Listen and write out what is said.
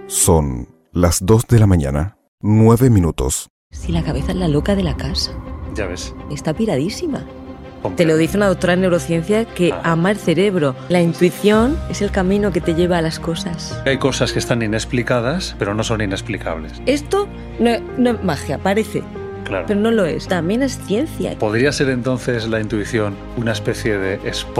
Son las 2 de la mañana, 9 minutos. Si la cabeza es la loca de la casa. Ya ves. Está piradísima. Comprendo. Te lo dice una doctora en neurociencia que ama el cerebro. La intuición es el camino que te lleva a las cosas. Hay cosas que están inexplicadas, pero no son inexplicables. Esto no es magia, parece, Claro. pero no lo es. También es ciencia. ¿Podría ser entonces la intuición una especie de